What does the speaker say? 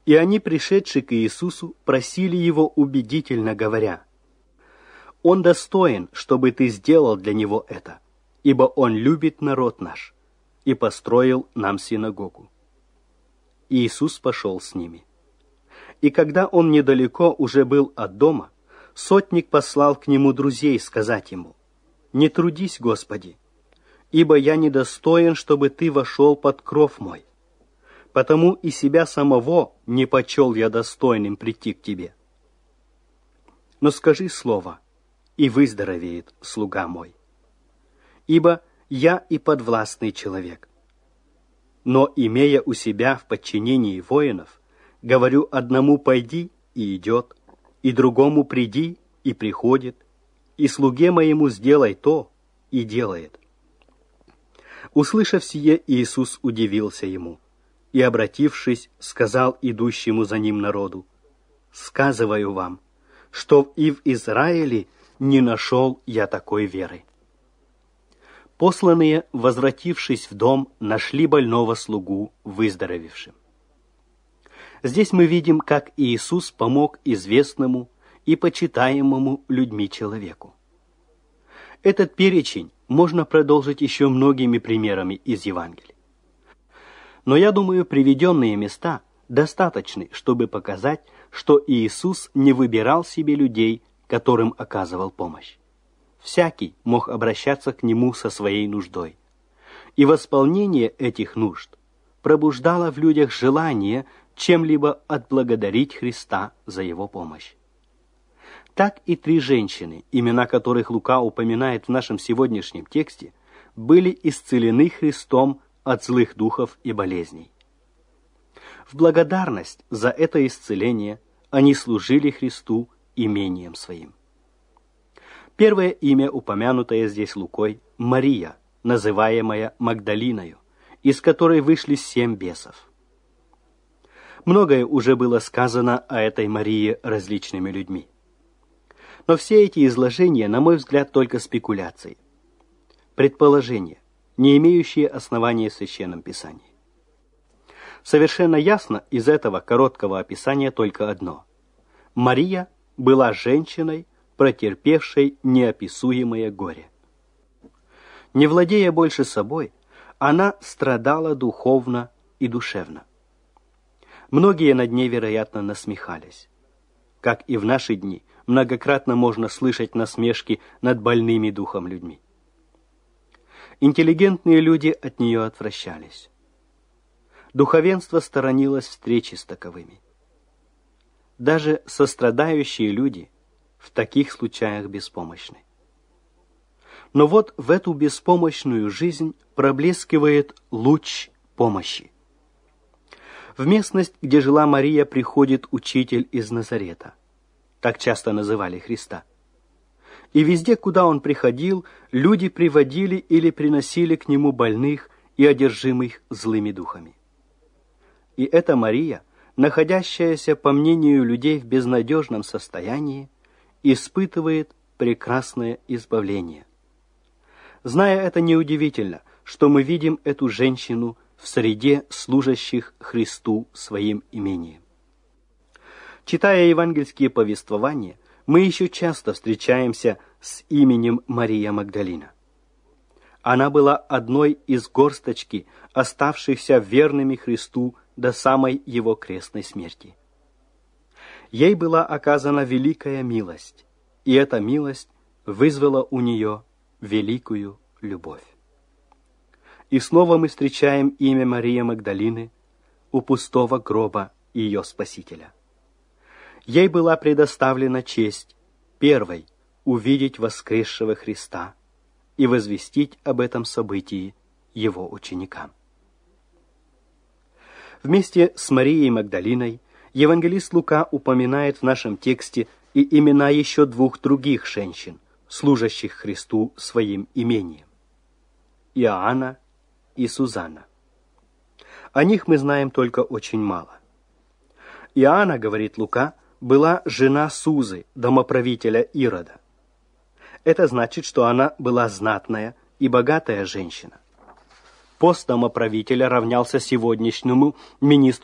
И они, пришедшие к Иисусу, просили его убедительно, говоря: «Он достоин, чтобы ты сделал для него это, ибо он любит народ наш и построил нам синагогу». Иисус пошел с ними. И когда он недалеко уже был от дома, сотник послал к нему друзей сказать ему: «Не трудись, Господи, ибо я недостоин, чтобы ты вошел под кров мой. Потому и себя самого не почел я достойным прийти к тебе. Но скажи слово, и выздоровеет слуга мой. Ибо я и подвластный человек. Но, имея у себя в подчинении воинов, говорю одному: пойди, и идет, и другому: приди, и приходит, и слуге моему: сделай то, и делает». Услышав сие, Иисус удивился ему, и, обратившись, сказал идущему за ним народу: «Сказываю вам, что и в Израиле не нашел я такой веры». Посланные, возвратившись в дом, нашли больного слугу выздоровевшим. Здесь мы видим, как Иисус помог известному и почитаемому людьми человеку. Этот перечень можно продолжить еще многими примерами из Евангелия. Но я думаю, приведенные места достаточны, чтобы показать, что Иисус не выбирал себе людей, которым оказывал помощь. Всякий мог обращаться к Нему со своей нуждой. И восполнение этих нужд пробуждало в людях желание чем-либо отблагодарить Христа за Его помощь. Так и 3 женщины, имена которых Лука упоминает в нашем сегодняшнем тексте, были исцелены Христом от злых духов и болезней. В благодарность за это исцеление они служили Христу имением своим. Первое имя, упомянутое здесь Лукой, Мария, называемая Магдалиною, из которой вышли 7 бесов. Многое уже было сказано о этой Марии различными людьми. Но все эти изложения, на мой взгляд, только спекуляции, предположения, не имеющие основания в Священном Писании. Совершенно ясно из этого короткого описания только одно: Мария была женщиной, претерпевшей неописуемое горе. Не владея больше собой, она страдала духовно и душевно. Многие над ней, вероятно, насмехались. Как и в наши дни, многократно можно слышать насмешки над больными духом людьми. Интеллигентные люди от нее отвращались. Духовенство сторонилось встречи с таковыми. Даже сострадающие люди в таких случаях беспомощны. Но вот в эту беспомощную жизнь проблескивает луч помощи. В местность, где жила Мария, приходит учитель из Назарета. Так часто называли Христа. И везде, куда он приходил, люди приводили или приносили к нему больных и одержимых злыми духами. И эта Мария, находящаяся, по мнению людей, в безнадежном состоянии, испытывает прекрасное избавление. Зная это, неудивительно, что мы видим эту женщину в среде служащих Христу своим имением. Читая евангельские повествования, мы еще часто встречаемся с именем Мария Магдалина. Она была одной из горсточки, оставшихся верными Христу до самой Его крестной смерти. Ей была оказана великая милость, и эта милость вызвала у нее великую любовь. И снова мы встречаем имя Марии Магдалины у пустого гроба ее Спасителя. Ей была предоставлена честь первой увидеть воскресшего Христа и возвестить об этом событии Его ученикам. Вместе с Марией Магдалиной евангелист Лука упоминает в нашем тексте и имена еще 2 других женщин, служащих Христу своим имением: Иоанна и Сузанна. О них мы знаем только очень мало. Иоанна, говорит Лука, была жена Сузы, домоправителя Ирода. Это значит, что она была знатная и богатая женщина. Пост домоправителя равнялся сегодняшнему министру